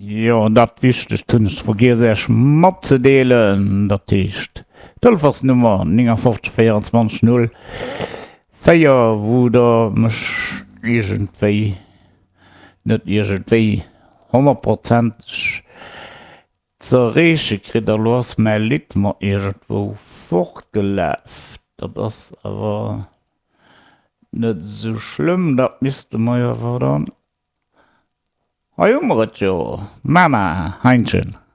Ja, dat wichtig tunnech vergé sech mat ze deelen, dat techt. Tëllversnummer 59 Féier wo der mech egentéi net egentéi 100% zerreche krit der loss méi Lit mat egentwo fortgeläft. Dat ass awer net so schlimm, dat miste meier war dann. Ha jummeret jo, Mama, Heinchen.